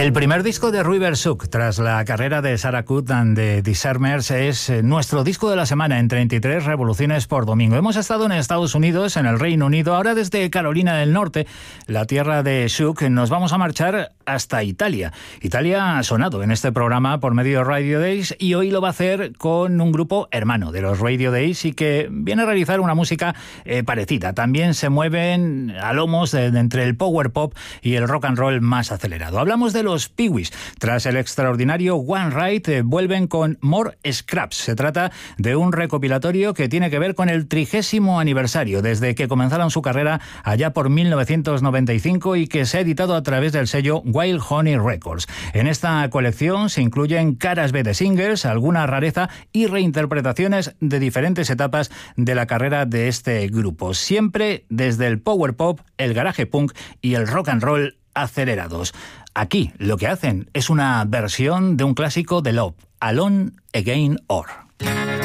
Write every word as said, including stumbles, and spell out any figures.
El primer disco de River Shook, tras la carrera de Sarah Cook and the Disarmers, es nuestro disco de la semana en treinta y tres revoluciones por domingo. Hemos estado en Estados Unidos, en el Reino Unido, ahora desde Carolina del Norte, la tierra de Shook, nos vamos a marchar hasta Italia. Italia ha sonado en este programa por medio de Radio Days y hoy lo va a hacer con un grupo hermano de los Radio Days y que viene a realizar una música eh, parecida. También se mueven a lomos de, de entre el power pop y el rock and roll más acelerado. Hablamos de los Pee-wees. Tras el extraordinario One Ride, eh, vuelven con More Scraps. Se trata de un recopilatorio que tiene que ver con el trigésimo aniversario desde que comenzaron su carrera allá por mil novecientos noventa y cinco y que se ha editado a través del sello Wild Honey Records. En esta colección se incluyen caras B de singles, alguna rareza y reinterpretaciones de diferentes etapas de la carrera de este grupo, siempre desde el power pop, el garage punk y el rock and roll acelerados. Aquí lo que hacen es una versión de un clásico de Love, Alone Again Or.